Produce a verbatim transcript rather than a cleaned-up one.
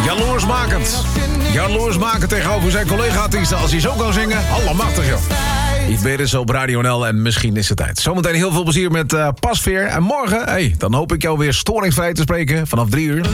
Jaloersmakend. Jaloersmakend tegenover zijn collega-artiesten. Als hij zo kan zingen, allemachtig joh. Yves Berends op Radio N L en misschien is het tijd. Zometeen heel veel plezier met uh, Pasveer. En morgen, hey, dan hoop ik jou weer storingvrij te spreken vanaf drie uur.